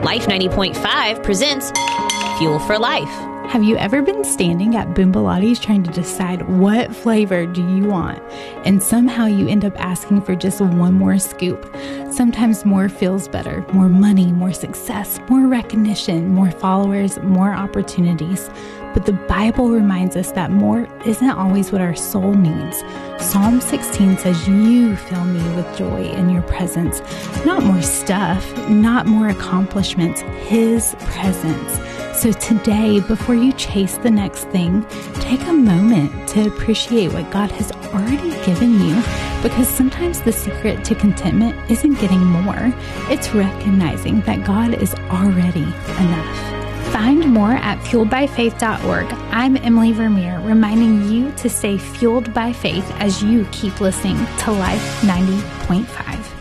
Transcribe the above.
Life 90.5 presents Fuel for Life. Have you ever been standing at Boom Pilates trying to decide what flavor do you want? And somehow you end up asking for just one more scoop. Sometimes more feels better. More money, more success, more recognition, more followers, more opportunities. But the Bible reminds us that more isn't always what our soul needs. Psalm 16 says, "You fill me with joy in your presence." Not more stuff, not more accomplishments, His presence. So today, before you chase the next thing, take a moment to appreciate what God has already given you, because sometimes the secret to contentment isn't getting more. It's recognizing that God is already enough. Find more at fueledbyfaith.org. I'm Emily Vermeer, reminding you to stay fueled by faith as you keep listening to Life 90.5.